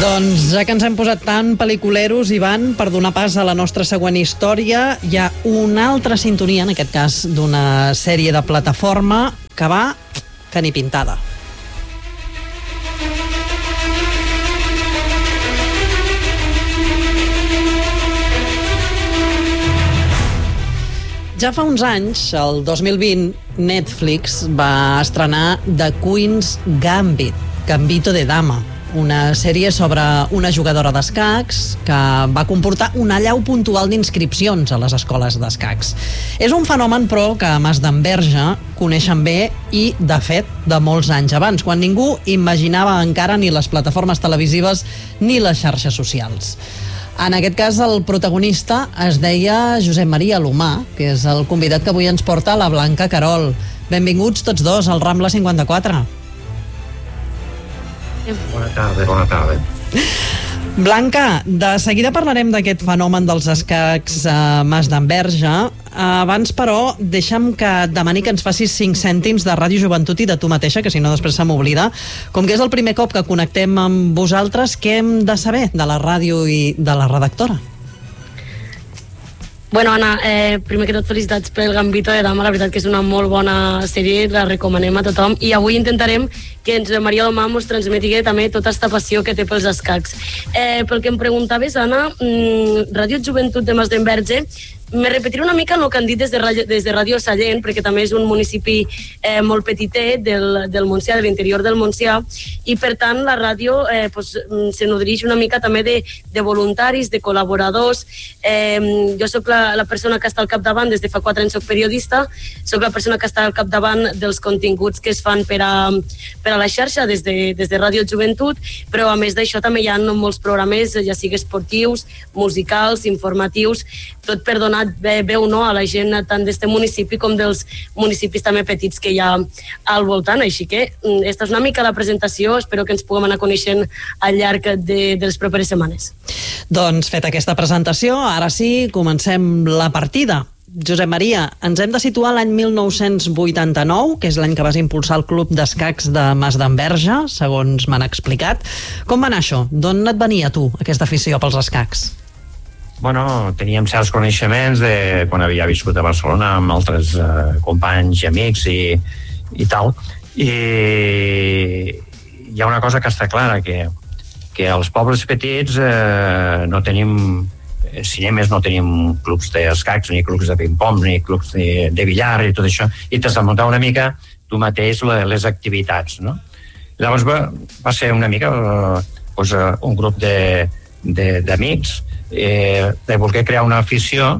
Doncs ja que ens hem posat tan pel·liculeros, Ivan, per donar pas a la nostra següent història, hi ha una altra sintonia, en aquest cas d'una sèrie de plataforma, que va que ni pintada. Ja fa uns anys, el 2020, Netflix va estrenar The Queen's Gambit, Gambito de Dama, una sèrie sobre una jugadora d'escacs que va comportar un allau puntual d'inscripcions a les escoles d'escacs. És un fenomen, però, que a Mas d'Enverge coneixen bé i, de fet, de molts anys abans, quan ningú imaginava encara ni les plataformes televisives ni les xarxes socials. En aquest cas, el protagonista es deia Josep Maria Alomar, que és el convidat que avui ens porta la Blanca Querol. Benvinguts tots dos al Rambla 54. Bona tarda. Blanca, de seguida parlarem d'aquest fenomen dels escacs a Mas d'Enverge. Abans, però, deixa'm que et demani que ens facis 5 cèntims de Ràdio Joventut i de tu mateixa, que si no després se m'oblida. Com que és el primer cop que connectem amb vosaltres, què hem de saber de la ràdio i de la redactora? Bueno, Anna, primer que tot felicitats pel Gambito de Dama, la veritat que és una molt bona sèrie, la recomanem a tothom, i avui intentarem que ens Maria Alomar ens transmeti també tota aquesta passió que té pels escacs. Pel que em preguntaves, Anna, Ràdio Joventut de Mas d'Enverge, me repetiré una mica el que han dit des de Ràdio Sallent, perquè també és un municipi molt petitet del Montsià, de l'interior del Montsià, i per tant la ràdio se nodreix una mica també de voluntaris, de col·laboradors. Jo soc la persona que està al capdavant, des de fa 4 anys soc periodista, soc la persona que està al capdavant dels continguts que es fan per a la xarxa des de Ràdio Joventut, però a més d'això també hi ha molts programes, ja sigui esportius, musicals, informatius, tot per donar veu a la gent tant d'este municipi com dels municipis també petits que hi ha al voltant. Així que esta és una mica la presentació, espero que ens puguem anar coneixent al llarg de les properes setmanes. Doncs feta aquesta presentació, ara sí, comencem la partida. Josep Maria, ens hem de situar l'any 1989, que és l'any que vas impulsar el Club d'Escacs de Mas d'Enverge, segons m'han explicat. Com va anar això? D'on et venia, tu, aquesta afició pels escacs? Bueno, teníem certs coneixements de quan havia viscut a Barcelona amb altres companys i amics i tal, i hi ha una cosa que està clara, que als pobles petits no tenim cinemes, no tenim clubs d'escacs, ni clubs de ping-pong, ni clubs de billar i tot això, i t'has de muntar una mica tu mateix les activitats, no? Llavors va ser una mica un grup d'amics de voler crear una afició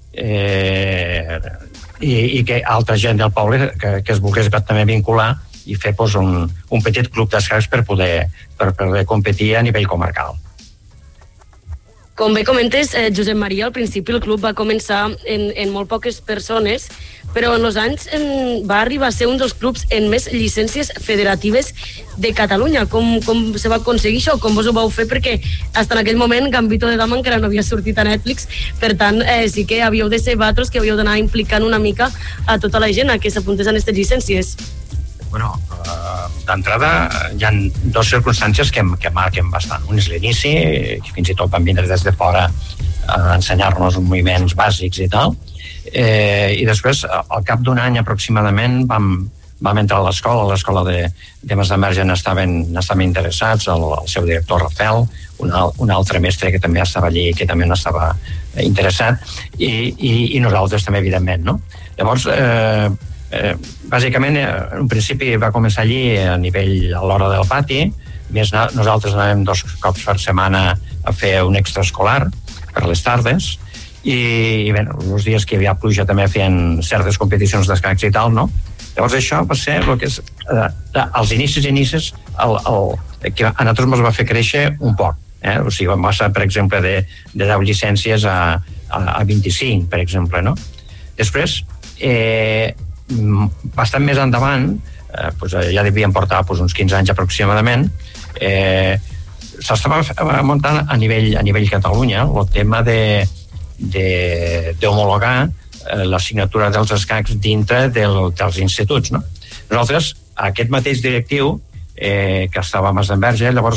i que altra gent del poble que es volgués també vincular i fer un petit club d'escacs per poder competir a nivell comarcal. Com bé comentes, Josep Maria, al principi el club va començar en molt poques persones, però en els anys va arribar a ser un dels clubs amb més llicències federatives de Catalunya. Com se va aconseguir això? Com vos ho vau fer? Perquè fins en aquell moment Gambito de Dama encara no havia sortit a Netflix, per tant sí que havíeu de ser vosaltres que havíeu d'anar implicant una mica a tota la gent a que s'apuntés a aquestes llicències. Bueno, d'entrada hi ha 2 circumstàncies que marquen bastant. Un és l'inici, que fins i tot van vindre des de fora a ensenyar-nos moviments bàsics i tal, i després, al cap d'un any aproximadament, vam entrar a l'escola de Mas d'Enverge n'estaven interessats, el seu director Rafael, un altre mestre que també estava allí, que també n'estava interessat, i nosaltres també, evidentment, no? Llavors, bàsicament, en un principi va començar allí a l'hora del pati, més nosaltres anàvem 2 cops per setmana a fer un extraescolar per les tardes, i bé, els dies que hi havia pluja també feien certes competicions d'escacs i tal, no? Llavors això va ser el que és als inicis que a nosaltres ens va fer créixer un poc, o sigui, vam passar, per exemple, de 10 llicències a 25, per exemple, no? Després, bastant més endavant, ja devíem portar uns 15 anys aproximadament, s'estava muntant a nivell Catalunya el tema d'homologar l'assignatura dels escacs dintre dels instituts, no? Nosaltres, aquest mateix directiu que estava a Masdenverge, llavors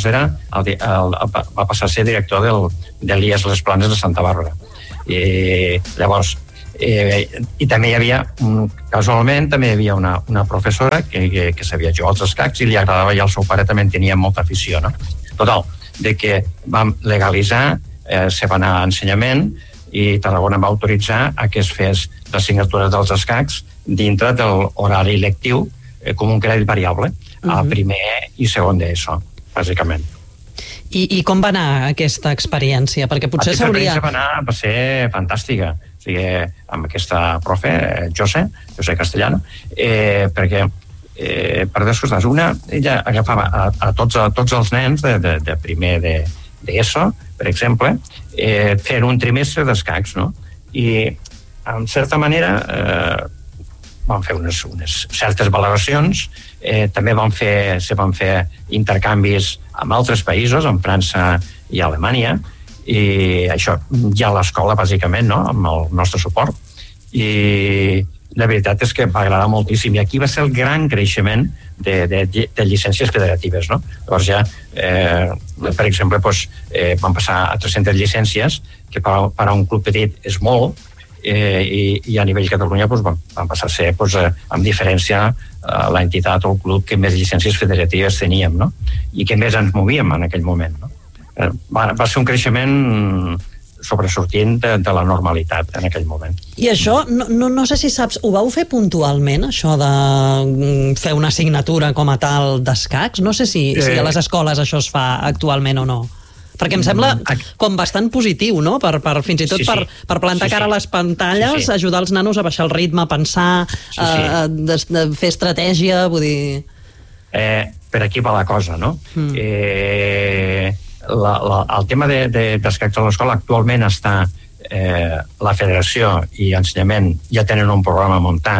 va passar a ser director de l'IES Les Planes de Santa Bàrbara. Llavors, i també hi havia, casualment, també hi havia una professora que sabia jugar als escacs i li agradava, i el seu pare també en tenia molta afició, no? Total, de que vam legalitzar, se va anar a ensenyament i Tarragona va autoritzar a que es fes l'assignatura dels escacs dintre de l'horari lectiu com un crèdit variable a primer i segon d'ESO, bàsicament. I com va anar aquesta experiència? Perquè potser s'hauria... Va ser fantàstica. O sigui, amb aquesta profe, José Castellano, perquè per dues coses. Una, ella agafava a tots els nens de primer d'ESO, per exemple, fent un trimestre d'escacs, no? I, en certa manera, van fer unes certes valoracions, també se van fer intercanvis amb altres països, amb França i Alemanya, i això ja a l'escola, bàsicament, no? Amb el nostre suport. I la veritat és que va agradar moltíssim, i aquí va ser el gran creixement de llicències federatives, no? Llavors ja, per exemple, van passar a 300 llicències, que per a un club petit és molt, i a nivell Catalunya van passar a ser, amb diferència, l'entitat o el club que més llicències federatives teníem, no? I que més ens movíem en aquell moment, no? Va ser un creixement sobresortint de la normalitat en aquell moment. I això, no sé si saps, ho vau fer puntualment, això de fer una assignatura com a tal d'escacs? No sé si a les escoles això es fa actualment o no. Perquè em sembla com bastant positiu, no? Fins i tot per plantar cara a les pantalles, ajudar els nanos a baixar el ritme, a pensar, fer estratègia, vull dir... Per aquí va la cosa, no? El tema d'escacs a l'escola actualment està la federació i ensenyament ja tenen un programa muntat.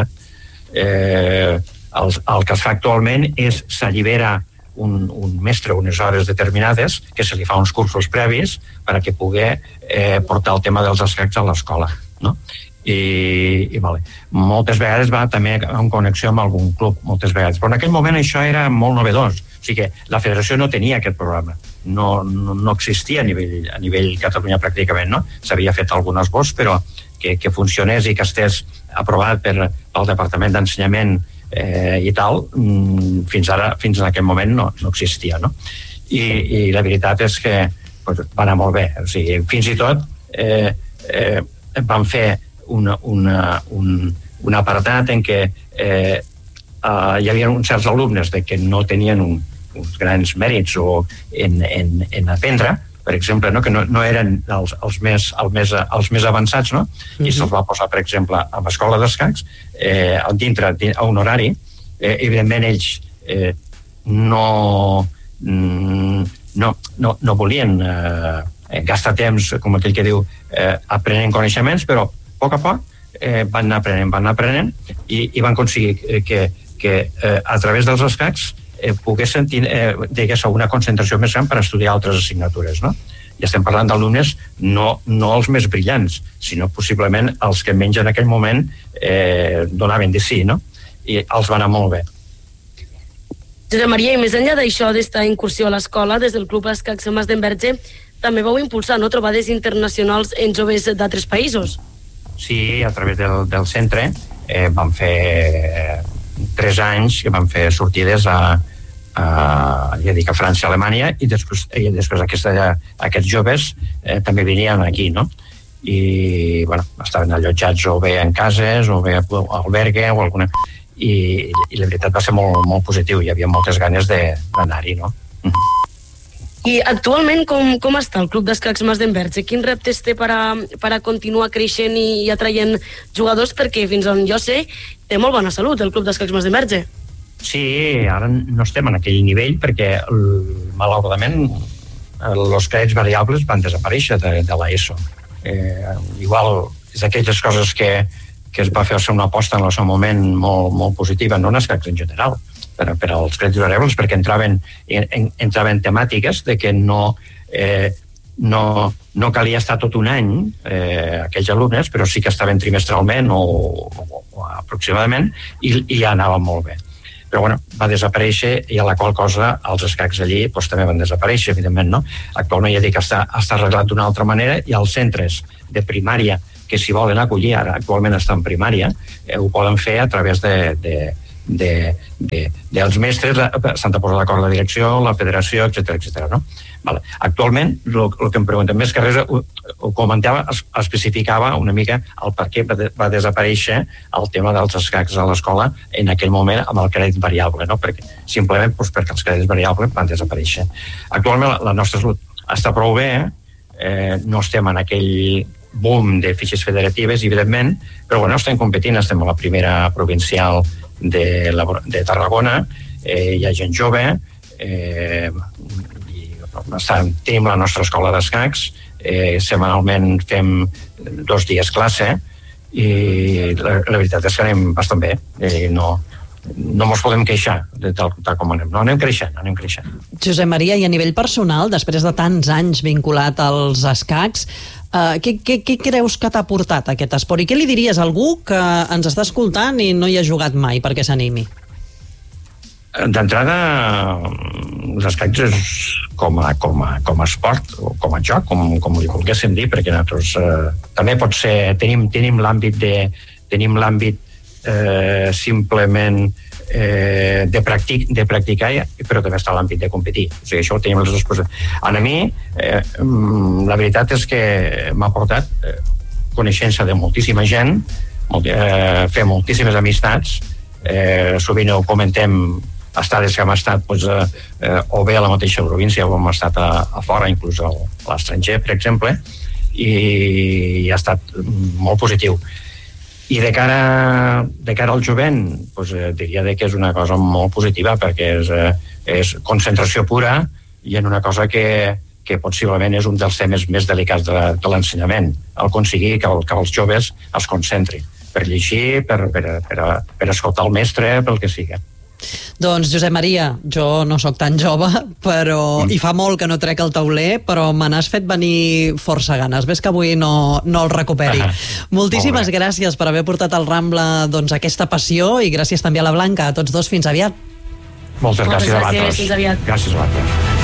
El que es fa actualment és s'allibera un mestre unes hores determinades que se li fa uns cursos previs perquè pugui portar el tema dels escacs a l'escola, no? I vale. Moltes vegades va també en connexió amb algun club, moltes vegades, però en aquell moment això era molt novedós, o sigui que la federació no tenia aquest programa, no existia a nivell Catalunya pràcticament, no? S'havia fet algun esbós, però que funcionés i que estés aprovat pel Departament d'Ensenyament i tal, fins en aquell moment no existia, no? I la veritat és que va anar molt bé, o sigui, fins i tot van fer un apartat en què hi havia uns certs alumnes que no tenien uns grans mèrits en aprendre, per exemple, no? Que no eren els més avançats, no? I se'ls va posar, per exemple, a l'escola d'escacs, dintre a un horari. Evidentment, ells no volien gastar temps, com aquell que diu, aprenent coneixements, però a poc van anar aprenent i van aconseguir que a través dels escacs poguessin tenir una concentració més gran per estudiar altres assignatures, no? I estem parlant d'alumnes no els més brillants, sinó possiblement els que menys en aquell moment donaven de sí, no? I els va anar molt bé. Josep Maria, i més enllà d'això, d'esta incursió a l'escola, des del Club Escacs Masdenverge, també vau impulsar trobades internacionals en joves d'altres països. Sí, a través del centre vam fer 3 anys que vam fer sortides a França i Alemanya, i després aquests joves també venien aquí, no? I estaven allotjats o bé en cases o bé al albergue o alguna... I la veritat va ser molt positiu, hi havia moltes ganes d'anar-hi, no? I actualment com està el Club d'Escacs Masdenverge? Quins reptes té per a continuar creixent i atraient jugadors? Perquè fins on jo sé té molt bona salut el Club d'Escacs Masdenverge. Sí, ara no estem en aquell nivell perquè malauradament els crèdits variables van desaparèixer de l'ESO. Igual és d'aquelles coses que es va fer una aposta en el seu moment molt positiva, no en escacs en general, per als crèdits variables, perquè entraven temàtiques de que no calia estar tot un any aquells alumnes, però sí que estaven trimestralment o aproximadament, i ja anava molt bé. però bueno, va desaparèixer i a la qual cosa els escacs allí doncs, també van desaparèixer, evidentment, no? Actualment ja dic que està arreglat d'una altra manera i els centres de primària que s'hi volen acollir, ara actualment està en primària, ho poden fer a través dels mestres, s'han de posar d'acord la direcció, la federació, etc. No? Vale. Actualment, el que em preguntem més que res, ho comentava, especificava una mica el per què va desaparèixer el tema dels escacs a l'escola en aquell moment amb el crèdit variable, no? Simplement perquè els crèdits variables van desaparèixer. Actualment la nostra salut està prou bé, no estem en aquell boom de fitxes federatives, evidentment, però bueno, estem competint, estem a la primera provincial de Tarragona, hi ha gent jove, tenim la nostra escola d'escacs, setmanalment fem 2 dies classe i la veritat és que anem bastant bé, no ens podem queixar tal com anem, no, anem creixent. Josep Maria, i a nivell personal, després de tants anys vinculat als escacs, què creus que t'ha portat aquest esport? I què li diries a algú que ens està escoltant i no hi ha jugat mai perquè s'animi? D'entrada, els escacs és com a esport o com a joc, com li volguéssim dir, perquè nosaltres també pot ser, tenim l'àmbit simplement de practicar, però també està l'àmbit de competir. O sigui, això ho tenim les dues coses. A mi, la veritat és que m'ha portat coneixença de moltíssima gent, fer moltíssimes amistats, sovint ho comentem, estades que hem estat o bé a la mateixa província o hem estat a fora, inclús a l'estranger, per exemple, i ha estat molt positiu. I de cara al jovent, diria que és una cosa molt positiva, perquè és concentració pura i en una cosa que possiblement és un dels temes més delicats de l'ensenyament, aconseguir que els joves es concentrin per llegir, per escoltar el mestre, pel que sigui. Doncs Josep Maria, jo no sóc tan jove, però i fa molt que no trec el tauler, però me n'has fet venir força ganes. Ves que avui no el recuperi. Moltíssimes gràcies per haver portat al Rambla aquesta passió i gràcies també a la Blanca. A tots dos, fins aviat. Moltes gràcies a vosaltres. Fins aviat. Gràcies a vosaltres.